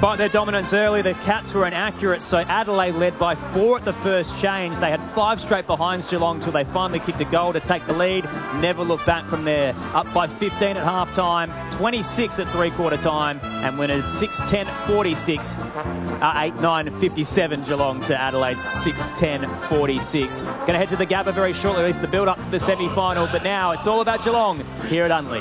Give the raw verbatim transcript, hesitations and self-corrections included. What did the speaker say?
Despite their dominance early, the Cats were inaccurate, so Adelaide led by four at the first change. They had five straight behinds Geelong till they finally kicked a goal to take the lead. Never looked back from there. Up by fifteen at half-time, twenty-six at three-quarter time, and winners six ten forty-six, uh, eight nine fifty-seven Geelong to Adelaide's six ten forty-six. Going to head to the Gabba very shortly. This is the build-up to the semi-final, but now it's all about Geelong here at Unleashed.